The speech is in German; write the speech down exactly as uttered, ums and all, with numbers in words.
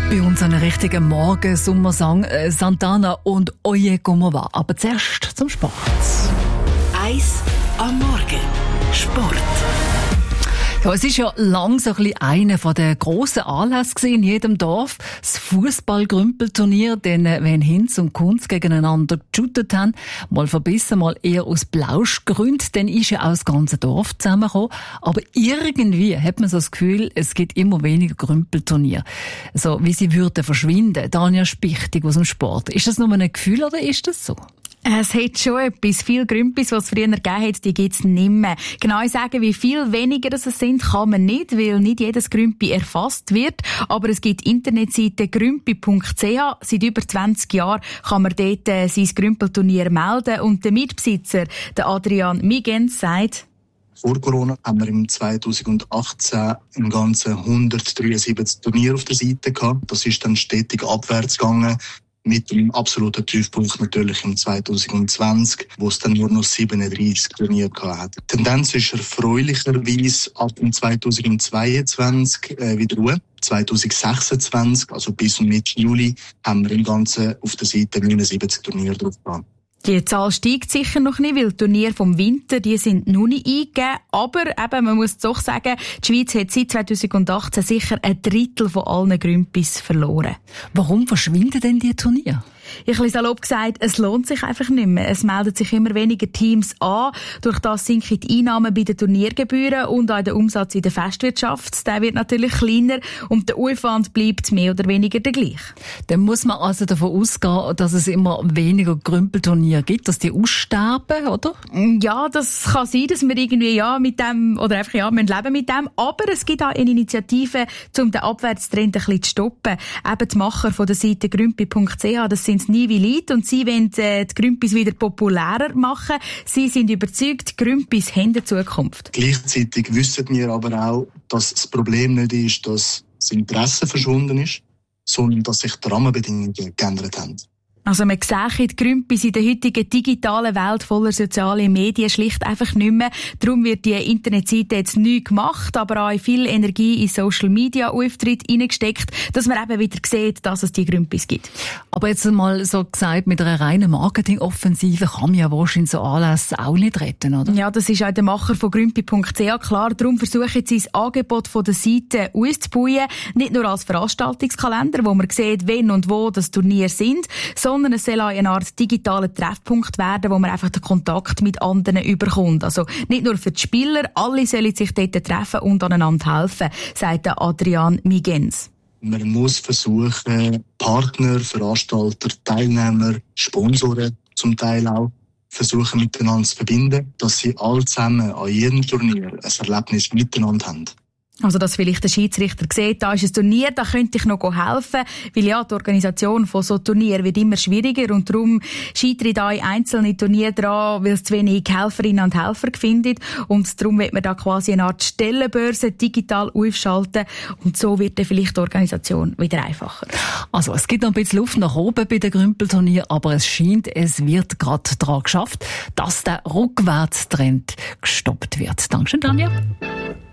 Bei uns einen richtigen Morgen-Sommersong, äh, Santana und Oye Como Va. Aber zuerst zum Sport. Eis am Morgen. Sport. Ja, es ist ja lang so ein bisschen einer der grossen Anlässe in jedem Dorf. Das Fußball-Grümpelturnier, denn wenn Hinz und Kunz gegeneinander geshootet haben, mal verbissen, mal eher aus Plauschgründen, dann ist ja auch das ganze Dorf zusammengekommen. Aber irgendwie hat man so das Gefühl, es gibt immer weniger Grümpelturnier. So wie sie würden verschwinden. Tanja Spichtig aus dem Sport. Ist das nur ein Gefühl oder ist das so? Es hat schon etwas. Viele Grümpis, die es früher gegeben hat, die gibt es nicht mehr. Genau sagen, wie viel weniger es sind, kann man nicht, weil nicht jedes Grümpi erfasst wird. Aber es gibt Internetseite grümpi punkt c h. Seit über zwanzig Jahren kann man dort äh, sein Grümpelturnier melden. Und der Mitbesitzer, der Adrian Migens, sagt: Vor Corona haben wir im zweitausendachtzehn im Ganzen hundertdreiundsiebzig Turniere auf der Seite gehabt. Das ist dann stetig abwärts gegangen. Mit dem absoluten Tiefpunkt natürlich im zweitausendzwanzig, wo es dann nur noch siebenunddreißig Turniere gehabt hat. Die Tendenz ist erfreulicherweise ab dem zweitausendzweiundzwanzig äh, wieder ruhig. zweitausendsechsundzwanzig, also bis Mitte Juli, haben wir im Ganzen auf der Seite neunundsiebzig Turniere drauf gehabt. Die Zahl steigt sicher noch nicht, weil die Turniere vom Winter, die sind noch nicht eingegeben. Aber eben, man muss doch sagen, die Schweiz hat seit zweitausendachtzehn sicher ein Drittel von allen Grümpis verloren. Warum verschwinden denn die Turniere? Ich habe salopp gesagt, es lohnt sich einfach nicht mehr. Es melden sich immer weniger Teams an. Durch das sinken die Einnahmen bei den Turniergebühren und auch der Umsatz in der Festwirtschaft. Der wird natürlich kleiner und der Aufwand bleibt mehr oder weniger der gleiche. Dann muss man also davon ausgehen, dass es immer weniger Grümpelturniere gibt, dass die aussterben, oder? Ja, das kann sein, dass wir irgendwie ja mit dem, oder einfach ja, wir leben mit dem. Aber es gibt auch eine Initiative, um den Abwärtstrend ein bisschen zu stoppen. Eben die Macher von der Seite grümpi punkt c h, das sind Nivelit, und sie wollen äh, die Grümpis wieder populärer machen. Sie sind überzeugt, Grümpis haben eine Zukunft. Gleichzeitig wissen wir aber auch, dass das Problem nicht ist, dass das Interesse verschwunden ist, sondern dass sich die Rahmenbedingungen geändert haben. Also man sieht die Grümpis in der heutigen digitalen Welt voller sozialer Medien schlicht einfach nicht mehr. Darum wird die Internetseite jetzt neu gemacht, aber auch viel Energie in Social-Media-Auftritt reingesteckt, dass man eben wieder sieht, dass es die Grümpis gibt. Aber jetzt mal so gesagt, mit einer reinen Marketing-Offensive kann man ja wahrscheinlich so Anlässe auch nicht retten, oder? Ja, das ist auch der Macher von grümpi punkt c h klar. Darum versuchen sie, das Angebot von der Seite auszubauen. Nicht nur als Veranstaltungskalender, wo man sieht, wenn und wo das Turnier sind, sondern sondern es soll auch eine Art digitaler Treffpunkt werden, wo man einfach den Kontakt mit anderen überkommt. Also nicht nur für die Spieler, alle sollen sich dort treffen und aneinander helfen, sagt Adrian Migens. Man muss versuchen, Partner, Veranstalter, Teilnehmer, Sponsoren zum Teil auch, versuchen miteinander zu verbinden, dass sie alle zusammen an jedem Turnier ein Erlebnis miteinander haben. Also, dass vielleicht der Schiedsrichter sieht, da ist ein Turnier, da könnte ich noch helfen. Weil ja, die Organisation von so Turnieren wird immer schwieriger und darum scheitern da einzelne Turniere dran, weil es zu wenig Helferinnen und Helfer findet. Und darum wird man da quasi eine Art Stellenbörse digital aufschalten und so wird dann vielleicht die Organisation wieder einfacher. Also, es gibt noch ein bisschen Luft nach oben bei den Grümpelturnieren, aber es scheint, es wird gerade daran geschafft, dass der Rückwärtstrend gestoppt wird. Dankeschön, Tanja.